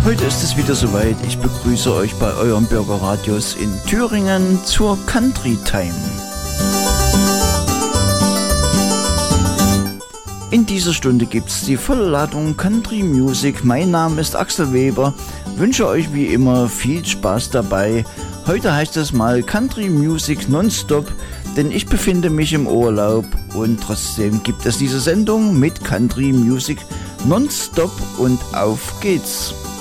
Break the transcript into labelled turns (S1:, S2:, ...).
S1: Heute ist es wieder soweit. Ich begrüße euch bei euren Bürgerradios in Thüringen zur Country Time. In dieser Stunde gibt's die volle Ladung Country Music. Mein Name ist Axel Weber. Wünsche euch wie immer viel Spaß dabei. Heute heißt es mal Country Music Nonstop, denn ich befinde mich im Urlaub und trotzdem gibt es diese Sendung mit Country Music Nonstop und auf geht's.